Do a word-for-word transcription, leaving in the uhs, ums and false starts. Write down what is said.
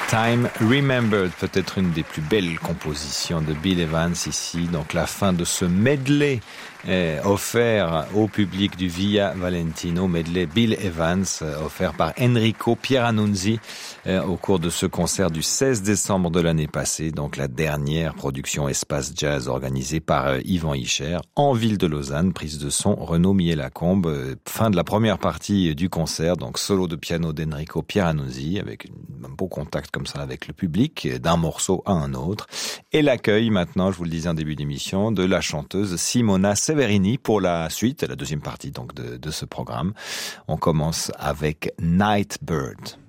Time Remembered, peut-être une des plus belles compositions de Bill Evans ici. Donc la fin de ce medley eh, offert au public du Via Valentino, medley Bill Evans, eh, offert par Enrico Pieranunzi eh, au cours de ce concert du seize décembre de l'année passée. Donc la dernière production Espace Jazz organisée par eh, Yvan Hichère en ville de Lausanne, prise de son Renaud Mier-Lacombe. Eh, fin de la première partie du concert, donc solo de piano d'Enrico Pieranunzi avec une, un beau contact comme ça avec le public, d'un morceau à un autre. Et l'accueil maintenant, je vous le disais en début d'émission, de la chanteuse Simona Severini pour la suite, la deuxième partie donc de, de ce programme. On commence avec Nightbird.